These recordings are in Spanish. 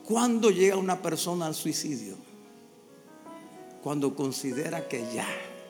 ¿Cuándo llega una persona al suicidio? Cuando considera que ya.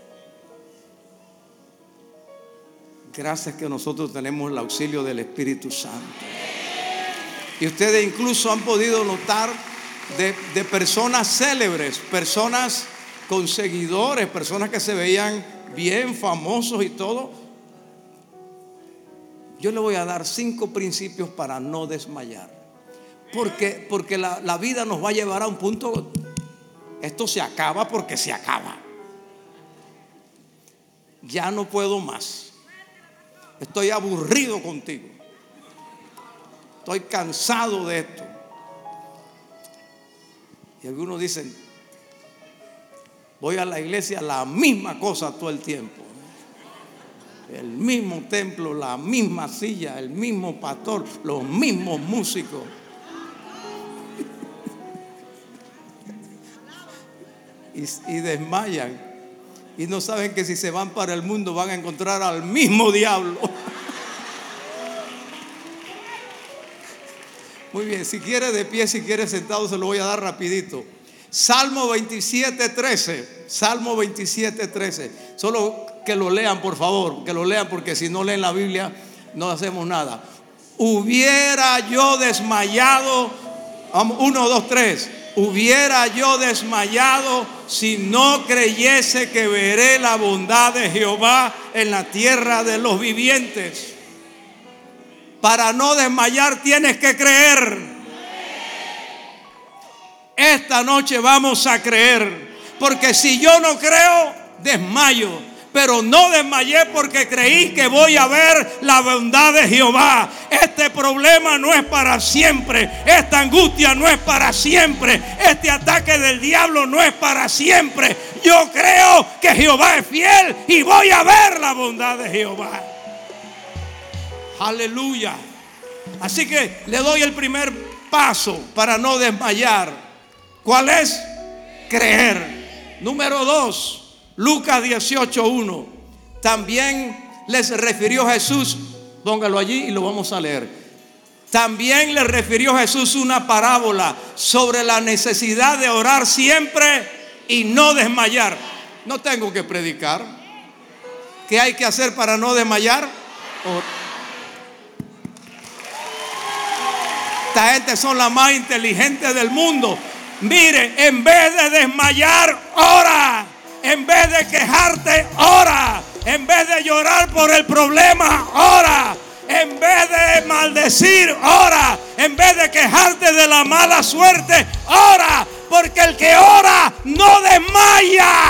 Gracias que nosotros tenemos el auxilio del Espíritu Santo. Y ustedes incluso han podido notar de personas célebres, personas con seguidores, personas que se veían bien famosos y todo. Yo le voy a dar 5 principios para no desmayar. Porque la vida nos va a llevar a un punto. Esto se acaba porque se acaba. Ya no puedo más. Estoy aburrido contigo. Estoy cansado de esto. Y algunos dicen: voy a la iglesia, la misma cosa todo el tiempo. El mismo templo, la misma silla, el mismo pastor, los mismos músicos. Y desmayan. Y no saben que si se van para el mundo van a encontrar al mismo diablo. Muy bien, si quiere de pie, si quiere sentado, se lo voy a dar rapidito. Salmo 27:13. Salmo 27:13. Solo que lo lean, por favor, que lo lean, porque si no leen la Biblia no hacemos nada. Hubiera yo desmayado. 1, 2, 3. Hubiera yo desmayado si no creyese que veré la bondad de Jehová en la tierra de los vivientes. Para no desmayar tienes que creer. Esta noche vamos a creer, porque si yo no creo, desmayo. Pero no desmayé porque creí que voy a ver la bondad de Jehová. Este problema no es para siempre. Esta angustia no es para siempre. Este ataque del diablo no es para siempre. Yo creo que Jehová es fiel y voy a ver la bondad de Jehová. Aleluya. Así que le doy el primer paso para no desmayar. ¿Cuál es? Creer. Número 2. Lucas 18:1. También les refirió Jesús, póngalo allí y lo vamos a leer. También les refirió Jesús una parábola sobre la necesidad de orar siempre y no desmayar. No tengo que predicar. ¿Qué hay que hacer para no desmayar? Esta gente son las más inteligentes del mundo. Mire, en vez de desmayar, ora. En vez de quejarte, ora. En vez de llorar por el problema, ora. En vez de maldecir, ora. En vez de quejarte de la mala suerte, ora. Porque el que ora no desmaya.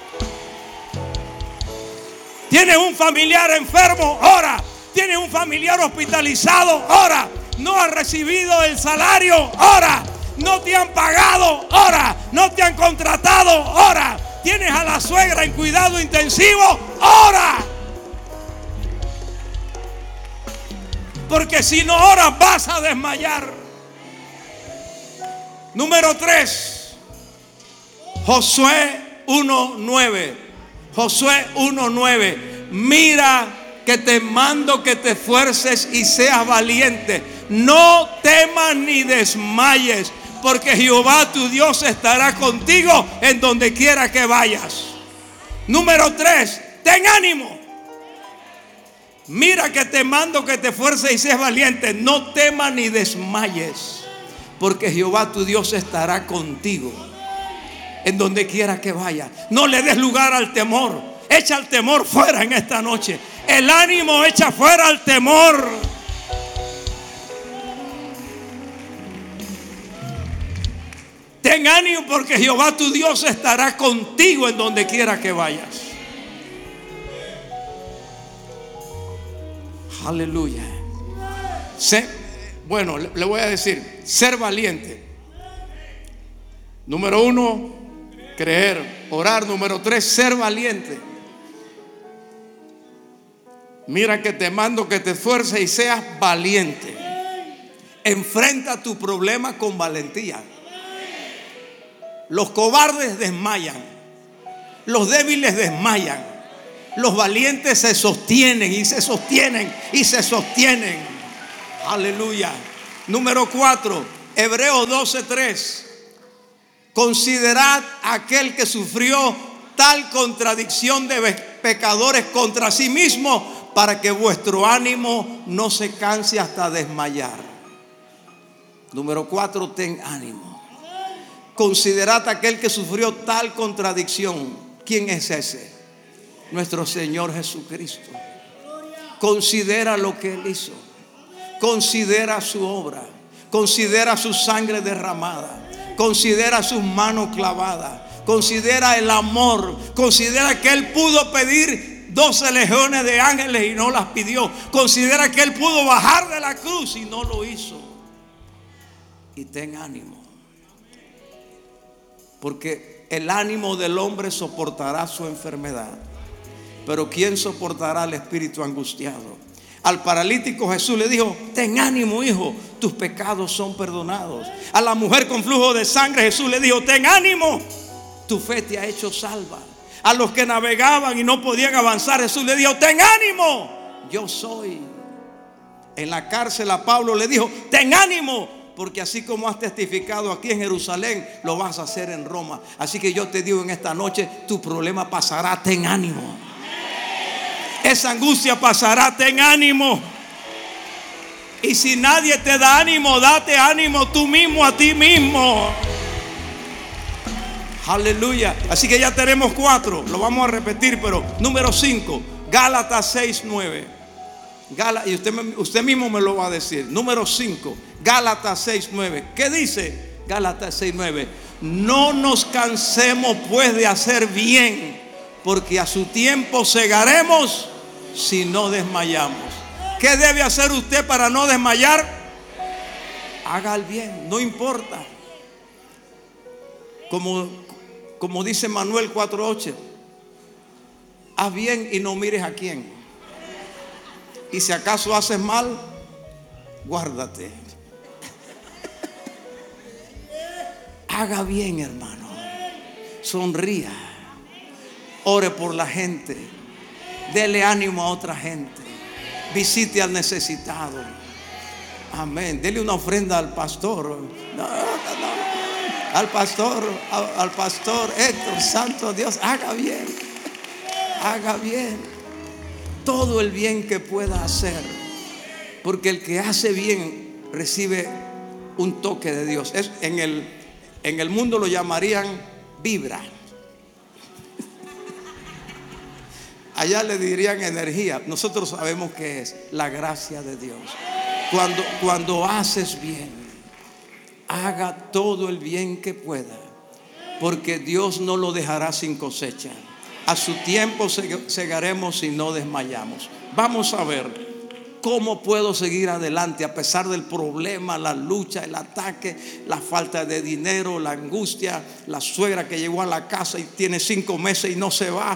¿Tienes un familiar enfermo? Ora. ¿Tienes un familiar hospitalizado? Ora. ¿No has recibido el salario? Ora. ¿No te han pagado? Ora. ¿No te han contratado? Ora. ¿Tienes a la suegra en cuidado intensivo? ¡Ora! Porque si no oras vas a desmayar. Número 3. Josué 1:9. Josué 1:9. Mira que te mando que te esfuerces y seas valiente. No temas ni desmayes, porque Jehová tu Dios estará contigo en donde quiera que vayas. Número 3, ten ánimo. Mira que te mando que te esfuerces y seas valiente. No temas ni desmayes, porque Jehová tu Dios estará contigo en donde quiera que vayas. No le des lugar al temor. Echa el temor fuera en esta noche. El ánimo echa fuera al temor. Ten ánimo porque Jehová tu Dios estará contigo en donde quiera que vayas. Aleluya. Bueno, le voy a decir, ser valiente. Número 1, creer, orar. Número 3, ser valiente. Mira que te mando que te esfuerces y seas valiente. Enfrenta tu problema con valentía. Los cobardes desmayan. Los débiles desmayan. Los valientes se sostienen y se sostienen y se sostienen. Aleluya. Número 4. Hebreos 12:3. Considerad aquel que sufrió tal contradicción de pecadores contra sí mismo, para que vuestro ánimo no se canse hasta desmayar. Número 4, ten ánimo. Considerad aquel que sufrió tal contradicción. ¿Quién es ese? Nuestro Señor Jesucristo. Considera lo que Él hizo. Considera su obra. Considera su sangre derramada. Considera sus manos clavadas. Considera el amor. Considera que Él pudo pedir 12 legiones de ángeles y no las pidió. Considera que Él pudo bajar de la cruz y no lo hizo. Y ten ánimo. Porque el ánimo del hombre soportará su enfermedad, pero ¿quién soportará al espíritu angustiado? Al paralítico Jesús le dijo: ten ánimo, hijo, tus pecados son perdonados. A la mujer con flujo de sangre Jesús le dijo: ten ánimo, tu fe te ha hecho salva. A los que navegaban y no podían avanzar Jesús le dijo: ten ánimo, yo soy. En la cárcel a Pablo le dijo: ten ánimo, porque así como has testificado aquí en Jerusalén, lo vas a hacer en Roma. Así que yo te digo en esta noche, tu problema pasará, ten ánimo. Esa angustia pasará, ten ánimo. Y si nadie te da ánimo, date ánimo tú mismo a ti mismo. Aleluya. Así que ya tenemos 4. Lo vamos a repetir, pero número 5, Gálatas 6:9. Y usted mismo me lo va a decir. Número 5, Gálatas 6:9. ¿Qué dice Gálatas 6:9? No nos cansemos pues de hacer bien, porque a su tiempo segaremos si no desmayamos. ¿Qué debe hacer usted para no desmayar? Haga el bien, no importa. Como dice Manuel 4:8, haz bien y no mires a quién. Y si acaso haces mal, guárdate. Haga bien, hermano. Sonría. Ore por la gente. Dele ánimo a otra gente. Visite al necesitado. Amén. Dele una ofrenda al pastor. Al pastor Héctor, santo Dios. Haga bien. Haga bien. Todo el bien que pueda hacer. Porque el que hace bien recibe un toque de Dios. En el mundo lo llamarían vibra. Allá le dirían energía. Nosotros sabemos que es la gracia de Dios. Cuando haces bien, haga todo el bien que pueda, porque Dios no lo dejará sin cosecha. A su tiempo segaremos si no desmayamos. Vamos a ver cómo puedo seguir adelante a pesar del problema, la lucha, el ataque, la falta de dinero, la angustia, la suegra que llegó a la casa y tiene 5 meses y no se va.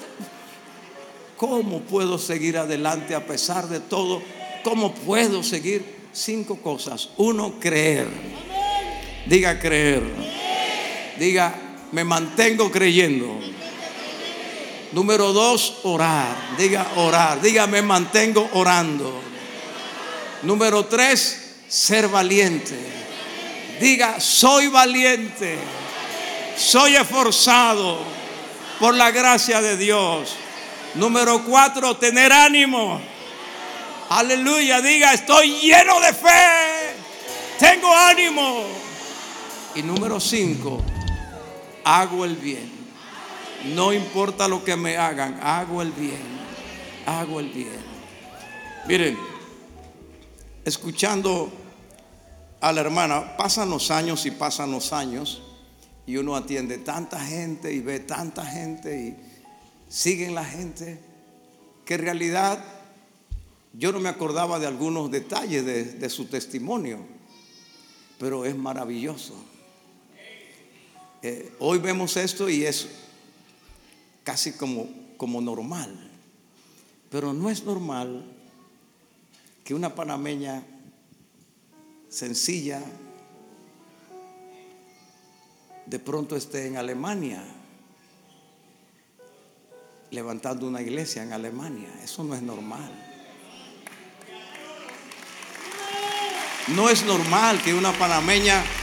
¿Cómo puedo seguir adelante a pesar de todo? ¿Cómo puedo seguir? 5 cosas. 1, creer. Diga creer. Diga me mantengo creyendo. Número 2, orar. Diga orar. Diga me mantengo orando. Número 3, ser valiente. Diga soy valiente. Soy esforzado por la gracia de Dios. Número 4, tener ánimo. Aleluya. Diga estoy lleno de fe. Tengo ánimo. Y número 5, hago el bien. No importa lo que me hagan, hago el bien. Hago el bien. Miren, escuchando a la hermana, pasan los años y pasan los años, y uno atiende tanta gente y ve tanta gente y siguen la gente, que en realidad yo no me acordaba de algunos detalles de su testimonio, pero es maravilloso. Hoy vemos esto y es casi como normal, pero no es normal que una panameña sencilla de pronto esté en Alemania levantando una iglesia en Alemania. Eso no es normal. No es normal que una panameña